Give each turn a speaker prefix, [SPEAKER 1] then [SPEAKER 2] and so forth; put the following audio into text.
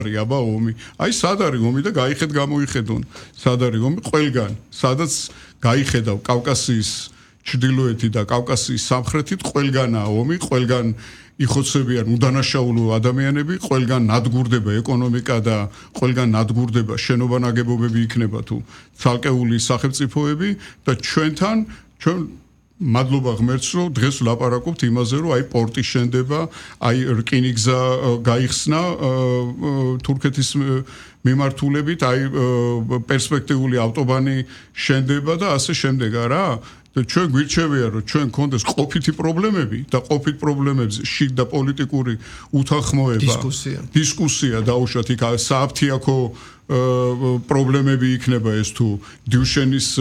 [SPEAKER 1] აბა ომი. Აი სად არის ომი და გაიხედ გამოიხედონ. სად არის ომი ყველგან, სადაც გაიხედავ კავკასიის ჩრდილოეთი და კავკასიის სამხრეთით ყველგანაა ომი, ყველგან იხოცებიან უდანაშაულო ადამიანები, ყველგან ნადგურდება ეკონომიკა და ყველგან ნადგურდება შენობა-ნაგებობები იქნება თუ ცალკეული სახელმწიფოები და ჩვენ მადლობა ღმერთს რომ დღეს ვლაპარაკობთ იმაზე რომ აი პორტი შენდება, აი რკინიგზა გაიხსნა თურქეთის მიმართულებით, აი პერსპექტიული ავტობანი შენდება და ასე შემდეგ არა? ჩვენ გვირჩევია რომ ჩვენ გქონდეს ყოფითი პრობლემები და ყოფით პრობლემებზე შიგ და პოლიტიკური უთანხმოება დისკუსია დაუშვათ იქ სააფთიაქო პრობლემები იქნება ეს თუ დიუშენის